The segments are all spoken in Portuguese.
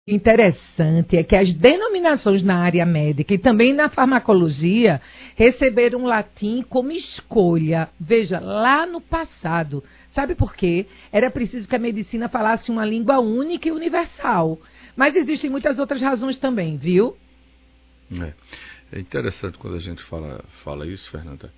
Interessante é que as denominações na área médica e também na farmacologia receberam o latim como escolha. Veja, lá no passado. Sabe por quê? Era preciso que a medicina falasse uma língua única e universal. Mas existem muitas outras razões também, viu? É interessante quando a gente fala isso, Fernanda.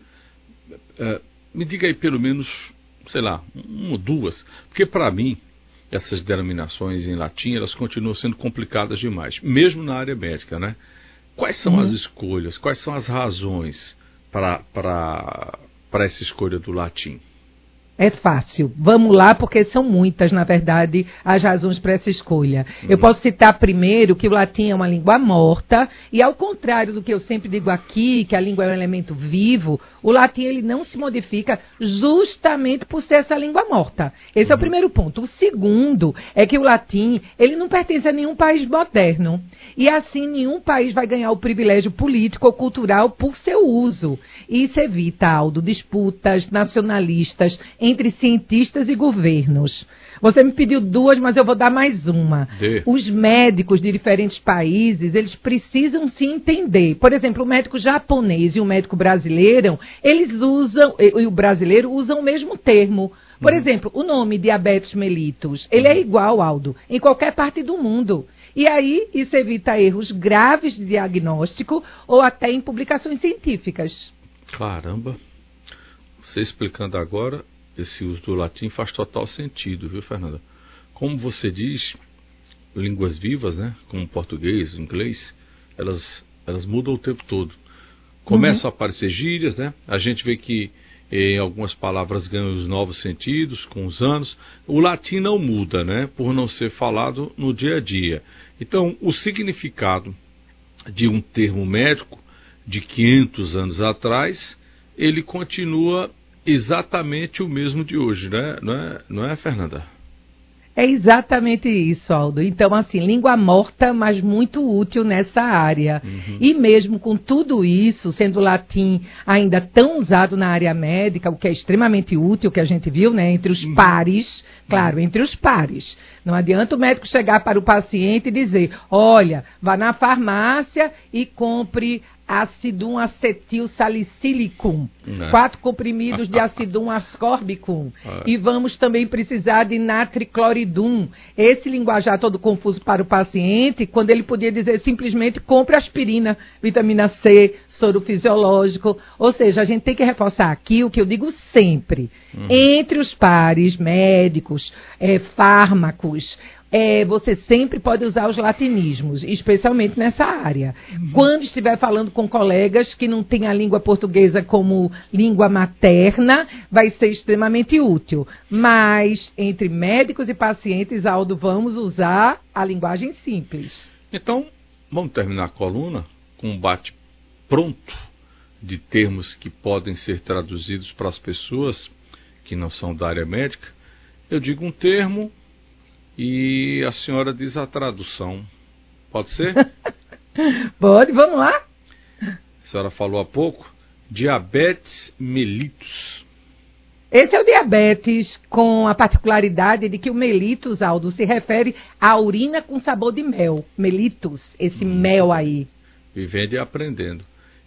Me diga aí pelo menos, sei lá, uma ou duas. Porque para mim, essas denominações em latim, elas continuam sendo complicadas demais, mesmo na área médica, né? Quais são as escolhas, quais são as razões para essa escolha do latim? É fácil. Vamos lá, porque são muitas, na verdade, as razões para essa escolha. Eu posso citar primeiro que o latim é uma língua morta, e ao contrário do que eu sempre digo aqui, que a língua é um elemento vivo, o latim ele não se modifica justamente por ser essa língua morta. Esse é o primeiro ponto. O segundo é que o latim ele não pertence a nenhum país moderno. E assim, nenhum país vai ganhar o privilégio político ou cultural por seu uso. E isso evita, Aldo, disputas nacionalistas entre cientistas e governos. Você me pediu duas, mas eu vou dar mais uma. Os médicos de diferentes países, eles precisam se entender. Por exemplo, o médico japonês e o médico brasileiro, eles usam, e o brasileiro usam o mesmo termo. Por exemplo, o nome diabetes mellitus, ele é igual, Aldo, em qualquer parte do mundo. E aí, isso evita erros graves de diagnóstico ou até em publicações científicas. Caramba! Você explicando agora, esse uso do latim faz total sentido, viu, Fernanda? Como você diz, línguas vivas, né, como o português, o inglês, elas mudam o tempo todo. Começam a aparecer gírias, né? A gente vê que em algumas palavras ganham os novos sentidos com os anos. O latim não muda, né, por não ser falado no dia a dia. Então, o significado de um termo médico de 500 anos atrás, ele continua exatamente o mesmo de hoje, né? Não é, Fernanda? É exatamente isso, Aldo. Então, assim, língua morta, mas muito útil nessa área. E mesmo com tudo isso, sendo o latim ainda tão usado na área médica, o que é extremamente útil, que a gente viu, né, entre os pares, claro, entre os pares. Não adianta o médico chegar para o paciente e dizer, olha, vá na farmácia e compre acidum acetil salicylicum, 4 comprimidos de acidum ascorbicum, e vamos também precisar de natricloridum. Esse linguajar todo confuso para o paciente, quando ele podia dizer simplesmente compre aspirina, vitamina C, soro fisiológico. Ou seja, a gente tem que reforçar aqui o que eu digo sempre, entre os pares médicos, fármacos, você sempre pode usar os latinismos, especialmente nessa área. Quando estiver falando com colegas que não têm a língua portuguesa como língua materna, vai ser extremamente útil. Mas, entre médicos e pacientes, Aldo, vamos usar a linguagem simples. Então, vamos terminar a coluna com um bate-pronto de termos que podem ser traduzidos para as pessoas que não são da área médica. Eu digo um termo e a senhora diz a tradução. Pode ser? Pode, vamos lá. A senhora falou há pouco, diabetes mellitus. Esse é o diabetes com a particularidade de que o mellitus, Aldo, se refere à urina com sabor de mel. Mellitus, esse mel aí. Vivendo e aprendendo.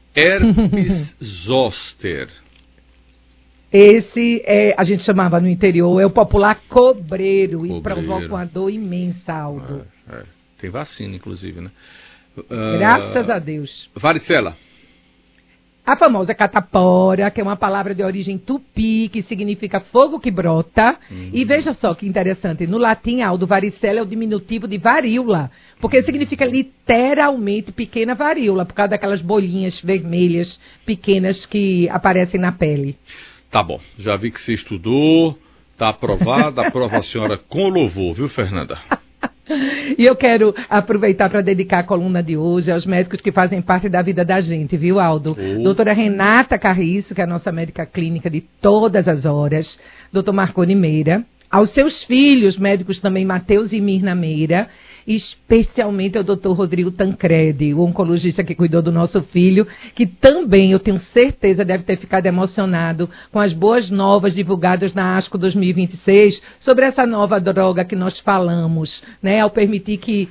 Herpes zoster. Esse, a gente chamava no interior, é o popular cobreiro. E provoca uma dor imensa, Aldo. Tem vacina, inclusive, né? Graças a Deus. Varicela. A famosa catapora, que é uma palavra de origem tupi, que significa fogo que brota. E veja só que interessante, no latim, Aldo, varicela é o diminutivo de varíola, porque significa literalmente pequena varíola, por causa daquelas bolinhas vermelhas pequenas que aparecem na pele. Tá bom, já vi que você estudou, tá aprovado, aprova a senhora com louvor, viu, Fernanda? E eu quero aproveitar para dedicar a coluna de hoje aos médicos que fazem parte da vida da gente, viu, Aldo? Doutora Renata Carriço, que é a nossa médica clínica de todas as horas, doutor Marconi Meira, aos seus filhos, médicos também, Matheus e Mirna Meira, especialmente ao Dr. Rodrigo Tancredi, o oncologista que cuidou do nosso filho, que também, eu tenho certeza, deve ter ficado emocionado com as boas novas divulgadas na ASCO 2026 sobre essa nova droga que nós falamos, né, ao permitir que